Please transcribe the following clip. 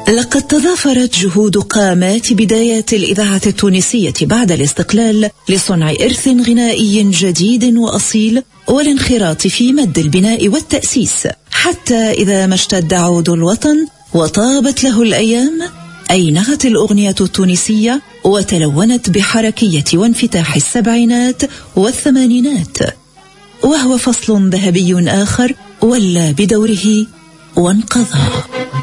لقد تضافرت جهود قامات بدايات الإذاعة التونسية بعد الاستقلال لصنع إرث غنائي جديد وأصيل والانخراط في مد البناء والتأسيس، حتى إذا ما اشتد عود الوطن وطابت له الأيام أينغت الأغنية التونسية وتلونت بحركية وانفتاح السبعينات والثمانينات، وهو فصل ذهبي آخر ولى بدوره وانقضى.